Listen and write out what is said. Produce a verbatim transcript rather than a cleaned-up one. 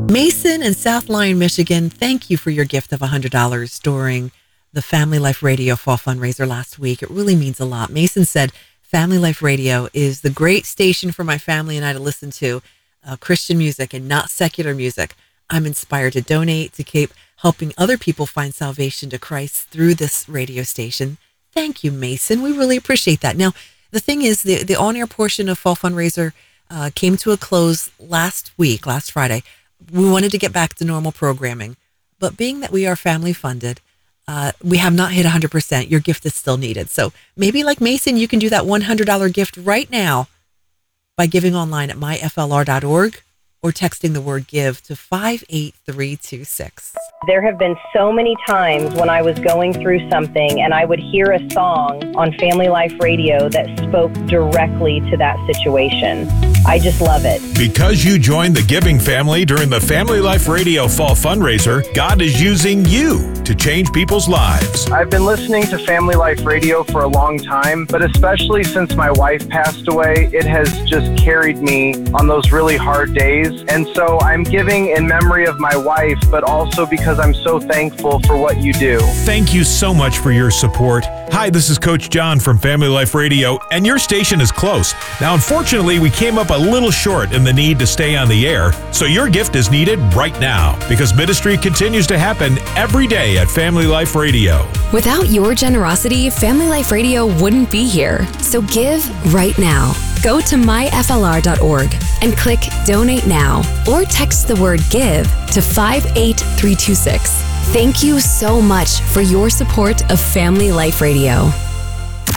Mason in South Lyon, Michigan, thank you for your gift of one hundred dollars during the Family Life Radio Fall Fundraiser last week. It really means a lot. Mason said, Family Life Radio is the great station for my family and I to listen to uh, Christian music and not secular music. I'm inspired to donate to keep helping other people find salvation to Christ through this radio station. Thank you, Mason. We really appreciate that. Now, the thing is, the, the on-air portion of Fall Fundraiser uh, came to a close last week, last Friday. We wanted to get back to normal programming, but being that we are family funded, uh, we have not hit one hundred percent. Your gift is still needed. So maybe like Mason, you can do that one hundred dollars gift right now by giving online at my f l r dot org or texting the word give to five eight three two six. There have been so many times when I was going through something and I would hear a song on Family Life Radio that spoke directly to that situation. I just love it. Because you joined the giving family during the Family Life Radio Fall Fundraiser, God is using you to change people's lives. I've been listening to Family Life Radio for a long time, but especially since my wife passed away, it has just carried me on those really hard days. And so I'm giving in memory of my wife, but also because I'm so thankful for what you do. Thank you so much for your support. Hi, this is Coach John from Family Life Radio, and your station is close. Now, unfortunately, we came up a little short in the need to stay on the air, so your gift is needed right now because ministry continues to happen every day at Family Life Radio. Without your generosity, Family Life Radio wouldn't be here. So give right now. Go to my f l r dot org and click Donate Now or text the word GIVE to five eight three two six. Thank you so much for your support of Family Life Radio.